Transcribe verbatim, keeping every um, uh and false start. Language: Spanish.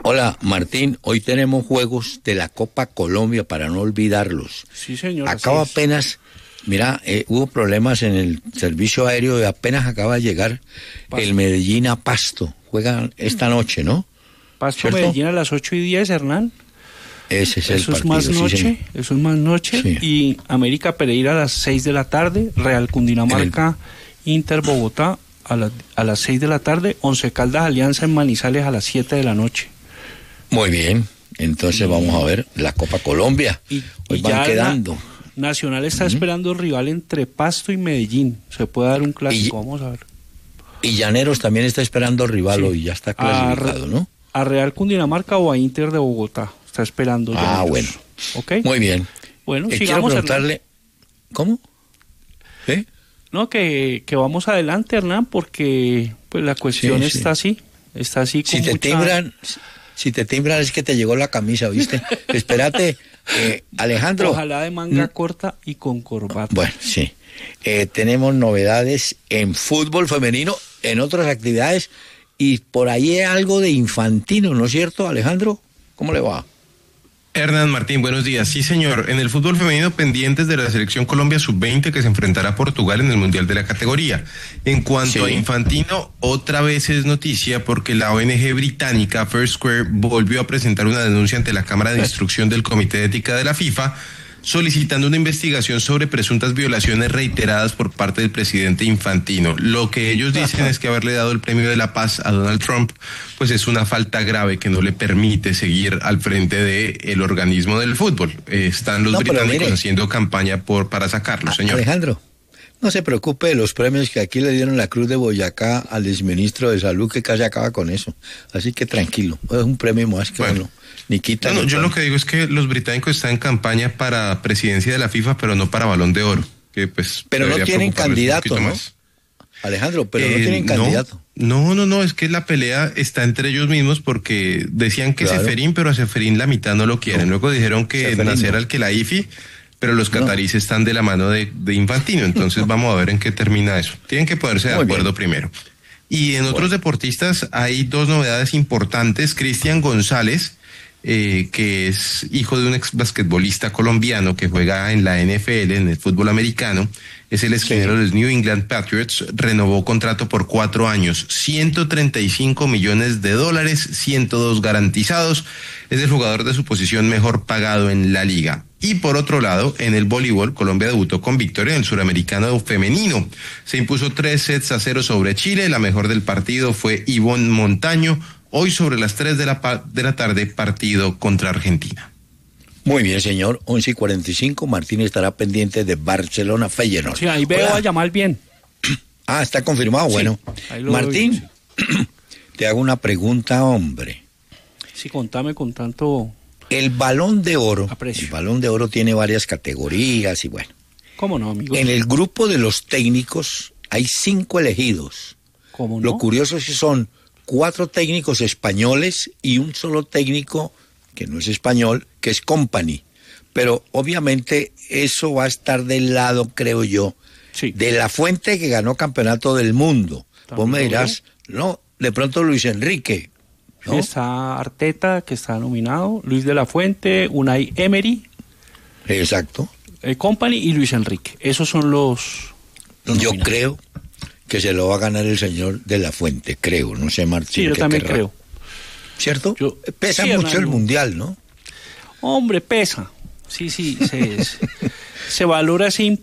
Hola, Martín, hoy tenemos juegos de la Copa Colombia para no olvidarlos. Sí, señor. Acaba apenas, mira, eh, hubo problemas en el servicio aéreo y apenas acaba de llegar Pasto. El Medellín a Pasto. Juegan esta noche, ¿no? Pasto ¿cierto? Medellín a las ocho y diez, Hernán. Ese es el eso partido. Es más noche, sí, eso es más noche. Sí. Y América Pereira a las seis de la tarde, Real Cundinamarca, el... Inter Bogotá a, la, a las seis de la tarde, Once Caldas Alianza en Manizales a las siete de la noche. Muy bien, entonces y... vamos a ver la Copa Colombia. Y, Hoy y van ya quedando. Nacional está uh-huh. esperando el rival entre Pasto y Medellín. Se puede dar un clásico, y... vamos a ver. Y Llaneros también está esperando el rival sí. hoy, ya está clasificado, a, ¿no? A Real Cundinamarca o a Inter de Bogotá. Está esperando. Ah, Llaneros. bueno. ¿Okay? Muy bien. Bueno, eh, sigamos, quiero preguntarle... Hernán. ¿Cómo? ¿Eh? No, que, que vamos adelante, Hernán, porque pues la cuestión sí, está sí. así. Está así con si te mucha... timbran, si te timbran es que te llegó la camisa, ¿viste? Espérate, eh, Alejandro. Ojalá de manga ¿Mm? corta y con corbata. Bueno, sí. Eh, tenemos novedades en fútbol femenino, en otras actividades, y por ahí hay algo de Infantino, ¿no es cierto, Alejandro? ¿Cómo le va? Hernán Martín, buenos días. Sí, señor. En el fútbol femenino, pendientes de la selección Colombia sub veinte que se enfrentará a Portugal en el Mundial de la categoría. En cuanto sí. a Infantino, otra vez es noticia porque la O N G británica First Square volvió a presentar una denuncia ante la Cámara de Instrucción del Comité de Ética de la FIFA, solicitando una investigación sobre presuntas violaciones reiteradas por parte del presidente Infantino. Lo que ellos dicen es que haberle dado el premio de la paz a Donald Trump, pues es una falta grave que no le permite seguir al frente del organismo del fútbol. Eh, están los no, británicos mire, haciendo campaña por para sacarlo, señor. Alejandro, no se preocupe de los premios que aquí le dieron la Cruz de Boyacá al exministro de Salud, que casi acaba con eso. Así que tranquilo, es un premio más que bueno. uno. Ni quita, no, no, ni yo lo que digo es que los británicos están en campaña para presidencia de la FIFA, pero no para Balón de Oro. Que pues pero no tienen candidato, ¿no? Más. Alejandro, pero eh, no tienen candidato. No, no, no, es que la pelea está entre ellos mismos porque decían que claro. Seferín, pero a Seferín la mitad no lo quieren. No. Luego dijeron que Seferín Nasser no. Al-Khelaifi, pero los cataríes no. están de la mano de, de Infantino. Entonces vamos a ver en qué termina eso. Tienen que ponerse de Muy acuerdo bien. primero. Y en otros bueno. deportistas hay dos novedades importantes. Cristian González, Eh, que es hijo de un ex basquetbolista colombiano que juega en la N F L, en el fútbol americano, es el esquinero sí. de los New England Patriots, renovó contrato por cuatro años, ciento treinta y cinco millones de dólares, ciento dos garantizados, es el jugador de su posición mejor pagado en la liga. Y por otro lado, en el voleibol, Colombia debutó con victoria en el suramericano femenino. Se impuso tres sets a cero sobre Chile, la mejor del partido fue Ivonne Montaño. Hoy sobre las tres de la, de la tarde, partido contra Argentina. Muy bien, señor. once y cuarenta y cinco, Martín estará pendiente de Barcelona Feyenoord. Sí, ahí veo Hola. a Yamal bien. Ah, está confirmado, sí, bueno. Martín, sí. te hago una pregunta, hombre. Sí, contame con tanto... El Balón de Oro, aprecio. El Balón de Oro tiene varias categorías y bueno. ¿Cómo no, amigo? En el grupo de los técnicos hay cinco elegidos. ¿Cómo no? Lo curioso es que son cuatro técnicos españoles y un solo técnico que no es español, que es Company. Pero obviamente eso va a estar del lado, creo yo, sí. de La Fuente, que ganó campeonato del mundo. Vos me dirás, no, de pronto Luis Enrique. ¿no? Está Arteta, que está nominado, Luis de la Fuente, Unai Emery. Exacto. Eh, Company y Luis Enrique. Esos son los... los yo nominados. creo que se lo va a ganar el señor de la Fuente, creo, no sé, Martín. Sí, yo también querrá. creo. ¿Cierto? Yo, pesa sí, mucho hermano. el Mundial, ¿no? Hombre, pesa. Sí, sí, se, se valora ese